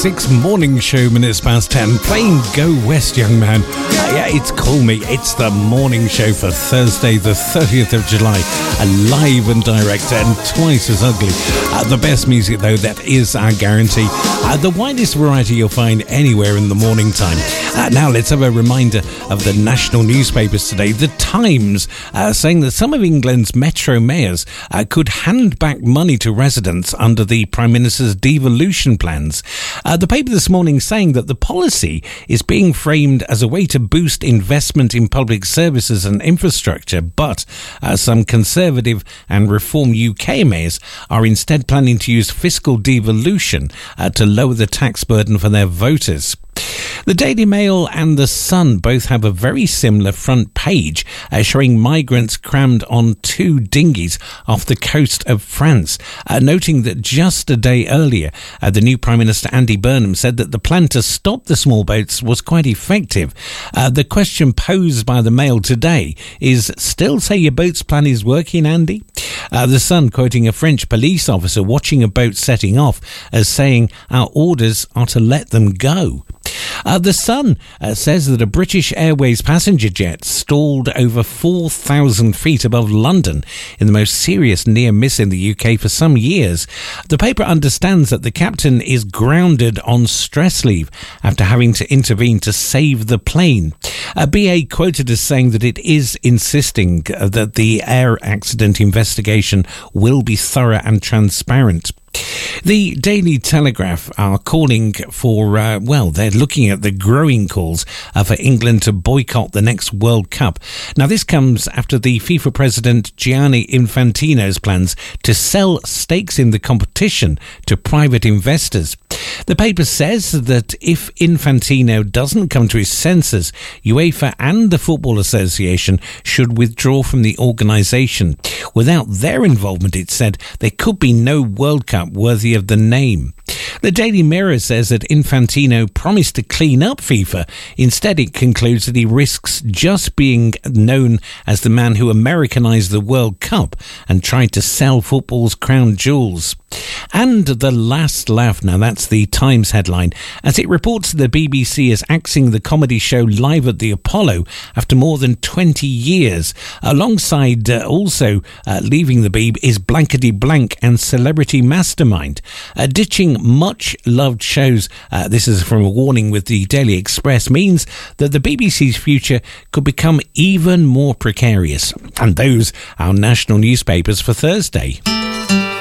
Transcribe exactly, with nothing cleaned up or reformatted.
Six morning show minutes past ten, playing Go West, young man. Uh, yeah, it's Call Me. It's the morning show for Thursday, the thirtieth of July. Uh, live and direct and twice as ugly. Uh, the best music, though, that is our guarantee. Uh, the widest variety you'll find anywhere in the morning time. Uh, now, let's have a reminder of the national newspapers today. The Times uh, saying that some of England's metro mayors uh, could hand back money to residents under the Prime Minister's devolution plans. Uh, the paper this morning saying that the policy is being framed as a way to boost investment in public services and infrastructure, but uh, some Conservative and Reform U K mayors are instead planning to use fiscal devolution uh, to lower the tax burden for their voters. The Daily Mail and The Sun both have a very similar front page uh, showing migrants crammed on two dinghies off the coast of France, uh, noting that just a day earlier, uh, the new Prime Minister Andy Burnham said that the plan to stop the small boats was quite effective. Uh, the question posed by the Mail today is, still say your boat's plan is working, Andy? Uh, the Sun quoting a French police officer watching a boat setting off as saying, our orders are to let them go. Uh, the Sun uh, says that a British Airways passenger jet stalled over four thousand feet above London in the most serious near miss in the U K for some years. The paper understands that the captain is grounded on stress leave after having to intervene to save the plane. Uh, B A quoted as saying that it is insisting uh, that the air accident investigation will be thorough and transparent. The Daily Telegraph are calling for, uh, well, they're looking at the growing calls uh, for England to boycott the next World Cup. Now, this comes after the FIFA president Gianni Infantino's plans to sell stakes in the competition to private investors. The paper says that if Infantino doesn't come to his senses, UEFA and the Football Association should withdraw from the organisation. Without their involvement, it said, there could be no World Cup worthy of the name. The Daily Mirror says that Infantino promised to clean up FIFA. Instead, it concludes that he risks just being known as the man who Americanized the World Cup and tried to sell football's crown jewels. And the last laugh, now that's the Times headline, as it reports the B B C is axing the comedy show Live at the Apollo after more than twenty years. Alongside uh, also uh, leaving the Beeb is Blankety Blank and Celebrity Mastermind. Uh, ditching much-loved shows, uh, this is from a warning with the Daily Express, means that the B B C's future could become even more precarious. And those are national newspapers for Thursday.